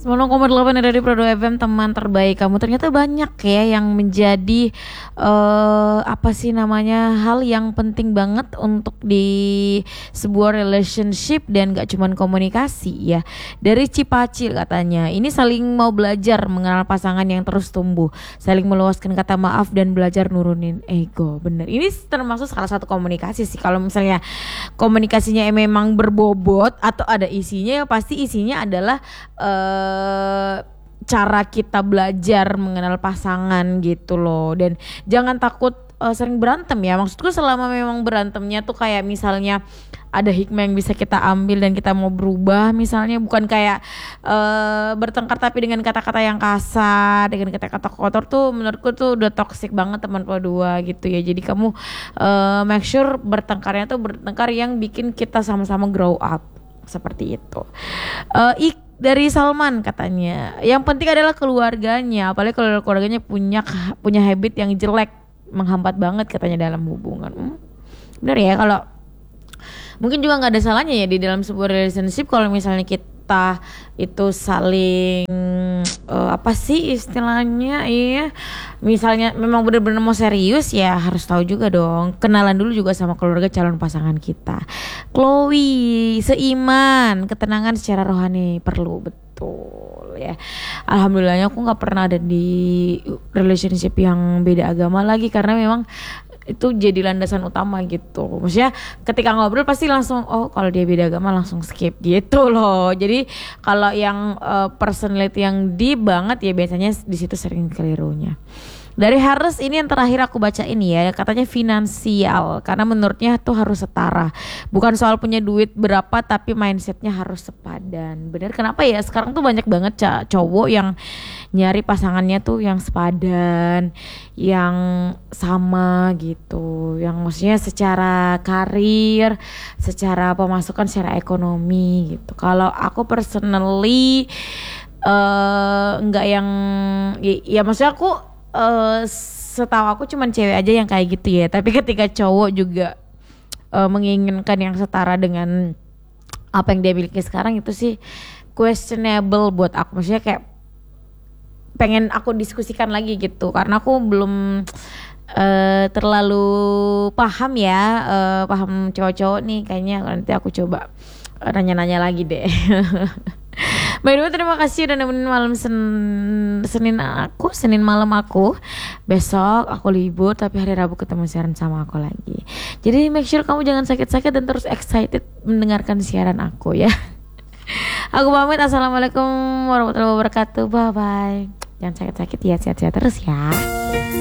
90,8 dari Prodo FM, teman terbaik kamu. Ternyata banyak ya yang menjadi apa sih namanya, hal yang penting banget untuk di sebuah relationship dan gak cuman komunikasi ya. Dari Cipacil katanya, ini saling mau belajar mengenal pasangan yang terus tumbuh, saling meluaskan kata maaf dan belajar nurunin ego. Bener, ini termasuk salah satu komunikasi sih. Kalau misalnya komunikasinya memang berbobot atau ada isinya, ya pasti isinya adalah cara kita belajar mengenal pasangan gitu loh. Dan jangan takut sering berantem ya. Maksudku selama memang berantemnya tuh kayak misalnya ada hikmah yang bisa kita ambil dan kita mau berubah, misalnya bukan kayak bertengkar tapi dengan kata-kata yang kasar, dengan kata-kata kotor, tuh menurutku tuh udah toxic banget teman dua gitu ya. Jadi kamu make sure bertengkarnya tuh bertengkar yang bikin kita sama-sama grow up, seperti itu. Dari Salman katanya, yang penting adalah keluarganya, apalagi kalau keluarganya punya habit yang jelek, menghambat banget katanya dalam hubungan. Bener ya, kalau mungkin juga nggak ada salahnya ya di dalam sebuah relationship kalau misalnya kita itu saling apa sih istilahnya ya, misalnya memang benar-benar mau serius ya harus tahu juga dong, kenalan dulu juga sama keluarga calon pasangan kita. Chloe, seiman, ketenangan secara rohani perlu, betul ya. Alhamdulillahnya aku nggak pernah ada di relationship yang beda agama lagi, karena memang itu jadi landasan utama gitu. Maksudnya ketika ngobrol pasti langsung kalau dia beda agama langsung skip gitu loh. Jadi kalau yang personality yang deep banget ya biasanya di situ sering kelirunya. Dari Harris ini yang terakhir aku baca ini ya, katanya finansial, karena menurutnya tuh harus setara, bukan soal punya duit berapa tapi mindsetnya harus sepadan. Bener, kenapa ya sekarang tuh banyak banget cowok yang nyari pasangannya tuh yang sepadan, yang sama gitu, yang maksudnya secara karir, secara pemasukan, secara ekonomi gitu. Kalau aku personally nggak yang ya maksudnya aku setahu aku cuman cewek aja yang kayak gitu ya. Tapi ketika cowok juga menginginkan yang setara dengan apa yang dia miliki sekarang, itu sih questionable buat aku. Maksudnya kayak pengen aku diskusikan lagi gitu, karena aku belum terlalu paham ya, paham cowok-cowok nih. Kayaknya nanti aku coba nanya-nanya lagi deh. By the way, terima kasih udah nemenin malam Senin malam aku. Besok aku libur, tapi hari Rabu ketemu siaran sama aku lagi. Jadi make sure kamu jangan sakit-sakit dan terus excited mendengarkan siaran aku ya. Aku pamit, assalamualaikum warahmatullahi wabarakatuh, bye bye. Jangan sakit-sakit ya, sehat-sehat terus ya.